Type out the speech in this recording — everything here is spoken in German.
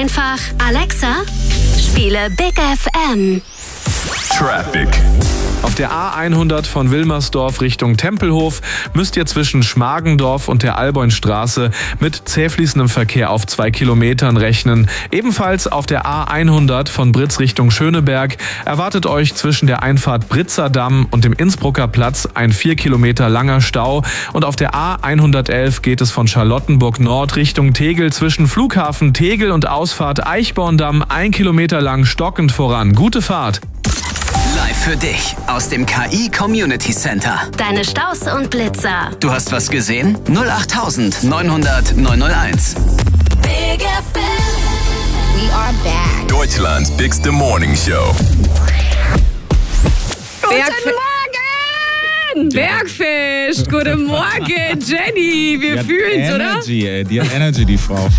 einfach: Alexa, spiele Big FM. Traffic. Auf der A100 von Wilmersdorf Richtung Tempelhof müsst ihr zwischen Schmargendorf und der Alboinstraße mit zähfließendem Verkehr auf 2 Kilometern rechnen. Ebenfalls auf der A100 von Britz Richtung Schöneberg erwartet euch zwischen der Einfahrt Britzer Damm und dem Innsbrucker Platz ein 4 Kilometer langer Stau. Und auf der A111 geht es von Charlottenburg Nord Richtung Tegel zwischen Flughafen Tegel und Ausfahrt Eichborndamm 1 Kilometer lang stockend voran. Gute Fahrt! Live für dich aus dem KI Community Center. Deine Staus und Blitzer. Du hast was gesehen? 08000 900 901. Big FM. We are back. Deutschlands bigste Morning Show. Bergfisch, guten Morgen, Jenny. Wir fühlen's, oder? Energy, ey. Die hat Energy, die Frau.